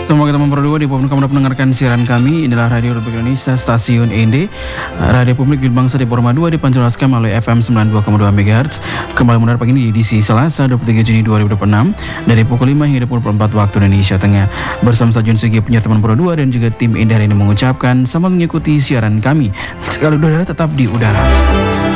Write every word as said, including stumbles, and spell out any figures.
Semoga teman Pro dua dimanapun kamu mendengarkan siaran kami. Inilah Radio Republik Indonesia, Stasiun E N D, Radio Publik Gil Bangsa di Porma dua dipancarkan melalui F M sembilan puluh dua koma dua megahertz. Kembali mengudara pagi ini di edisi Selasa dua puluh tiga Juni dua ribu dua puluh enam dari pukul lima hingga dua puluh empat waktu Indonesia Tengah. Bersama saya Jun Sugi, penyiar teman Pro dua dan juga tim E N D hari ini mengucapkan selamat mengikuti siaran kami. Sekali udara tetap di udara.